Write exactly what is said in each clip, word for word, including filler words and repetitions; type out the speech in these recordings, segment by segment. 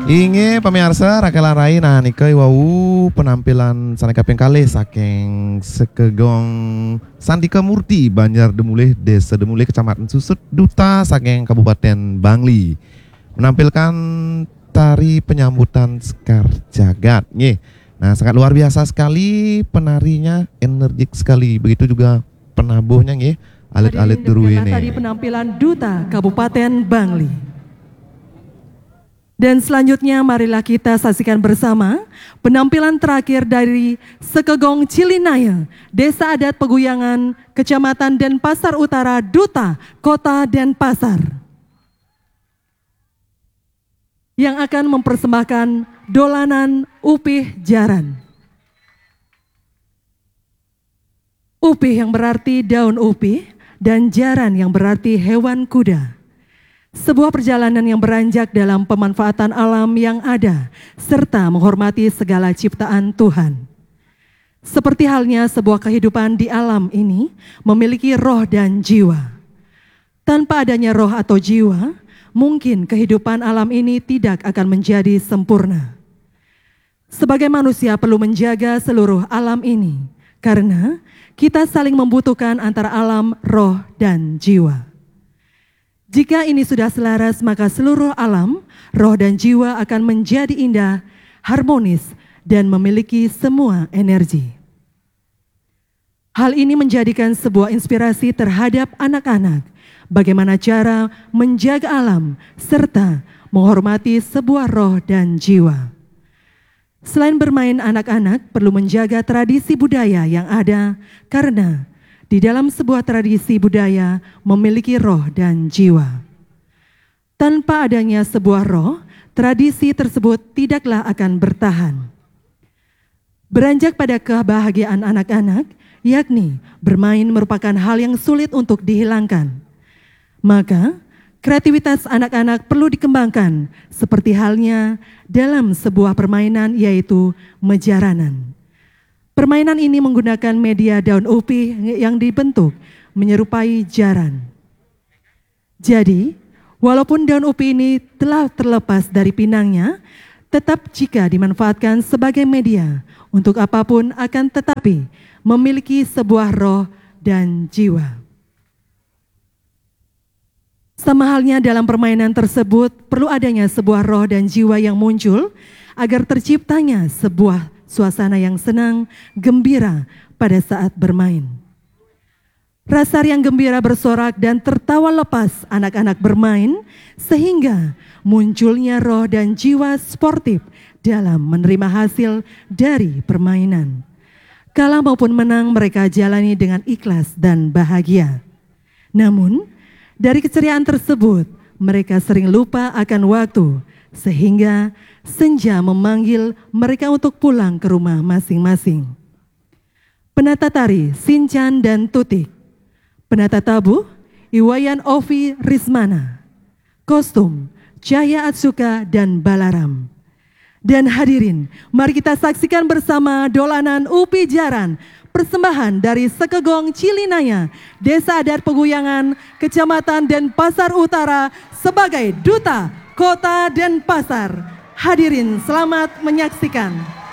Inge pemirsa Rakelan Rai nah nikai wau penampilan saneka pengkali saking Sekegong Sandika Murti Banjar Demulih Desa Demulih Kecamatan Susut Duta saking Kabupaten Bangli menampilkan tari penyambutan Sekar Jagat nge. Nah sangat luar biasa sekali penarinya, energik sekali, begitu juga penabuhnya nge, alit-alit duru ini. Tadi penampilan Duta Kabupaten Bangli. Dan selanjutnya marilah kita saksikan bersama penampilan terakhir dari Sekegong Cilinaya, Desa Adat Peguyangan, Kecamatan Denpasar Utara, Duta, Kota Denpasar. Yang akan mempersembahkan dolanan Upih Jaran. Upih yang berarti daun upih dan jaran yang berarti hewan kuda. Sebuah perjalanan yang beranjak dalam pemanfaatan alam yang ada, serta menghormati segala ciptaan Tuhan. Seperti halnya sebuah kehidupan di alam ini memiliki roh dan jiwa. Tanpa adanya roh atau jiwa, mungkin kehidupan alam ini tidak akan menjadi sempurna. Sebagai manusia perlu menjaga seluruh alam ini, karena kita saling membutuhkan antara alam, roh, dan jiwa. Jika ini sudah selaras, maka seluruh alam, roh dan jiwa akan menjadi indah, harmonis, dan memiliki semua energi. Hal ini menjadikan sebuah inspirasi terhadap anak-anak, bagaimana cara menjaga alam, serta menghormati sebuah roh dan jiwa. Selain bermain, anak-anak perlu menjaga tradisi budaya yang ada, karena di dalam sebuah tradisi budaya memiliki roh dan jiwa. Tanpa adanya sebuah roh, tradisi tersebut tidaklah akan bertahan. Beranjak pada kebahagiaan anak-anak, yakni bermain merupakan hal yang sulit untuk dihilangkan. Maka, kreativitas anak-anak perlu dikembangkan, seperti halnya dalam sebuah permainan yaitu mejaranan. Permainan ini menggunakan media daun upih yang dibentuk menyerupai jaran. Jadi, walaupun daun upih ini telah terlepas dari pinangnya, tetap jika dimanfaatkan sebagai media untuk apapun akan tetapi memiliki sebuah roh dan jiwa. Sama halnya dalam permainan tersebut perlu adanya sebuah roh dan jiwa yang muncul agar terciptanya sebuah suasana yang senang, gembira pada saat bermain. Rasa yang gembira bersorak dan tertawa lepas anak-anak bermain sehingga munculnya roh dan jiwa sportif dalam menerima hasil dari permainan. Kalah maupun menang mereka jalani dengan ikhlas dan bahagia. Namun, dari keceriaan tersebut mereka sering lupa akan waktu sehingga senja memanggil mereka untuk pulang ke rumah masing-masing. Penata tari Sinchan dan Tutik. Penata tabuh Iwayan Ovi Rismana. Kostum Cahya Atsuka dan Balaram. Dan hadirin, mari kita saksikan bersama dolanan Upih Jaran, persembahan dari Sekegong Cilinaya, Desa Adat Peguyangan, Kecamatan Denpasar Utara sebagai Duta Kota Denpasar. Hadirin selamat menyaksikan.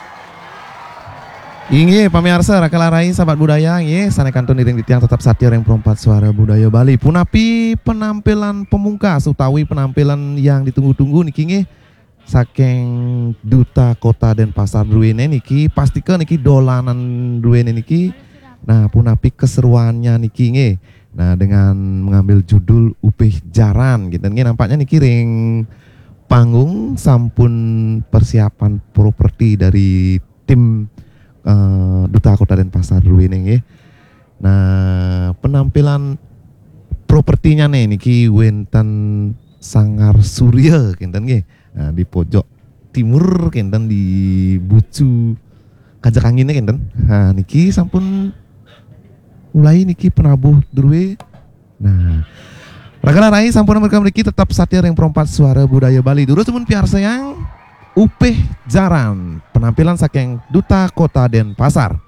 Inge pemirsa Rakelan Rai sahabat budaya nge sanekan ton iring ditiang tetap satir yang perempat suara budaya Bali. Punapi penampilan pemungkas utawi penampilan yang ditunggu-tunggu niki nge saking Duta Kota Denpasar duwene niki pastikan niki dolanan duwene niki. Nah punapi keseruannya niki nge. Nah dengan mengambil judul Upih Jaran gitu nge nampaknya niki ring panggung sampun persiapan properti dari tim uh, Duta Kota Denpasar duwene nggih. Nah, penampilan propertinya nih niki wenten Sanggar Surya kinten nggih. Nah, di pojok timur kinten di bucu kajak anginnya kinten. Nah, niki sampun mulai niki penabuh druwe. Nah, Rakelan Rai sampun mereka memiliki tetap satir yang perempat suara budaya Bali. Dulu teman piar sayang Upih Jaran penampilan saking Duta Kota Denpasar.